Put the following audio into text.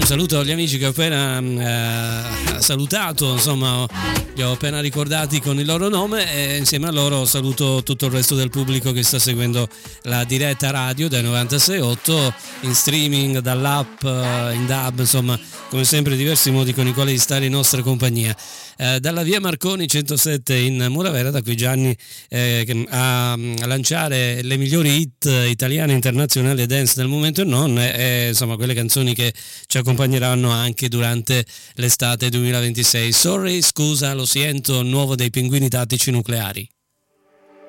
saluto gli amici che ho appena salutato, insomma li ho appena ricordati con il loro nome, e insieme a loro saluto tutto il resto del pubblico che sta seguendo la diretta radio dai 96.8 in streaming, dall'app, in DAB, insomma come sempre diversi modi con i quali stare in nostra compagnia. Dalla via Marconi 107 in Muravera, da qui Gianni a lanciare le migliori hit italiane, internazionali e dance del momento e non, insomma quelle canzoni che ci accompagneranno anche durante l'estate 2026. Sorry, scusa, lo siento, nuovo dei Pinguini Tattici Nucleari.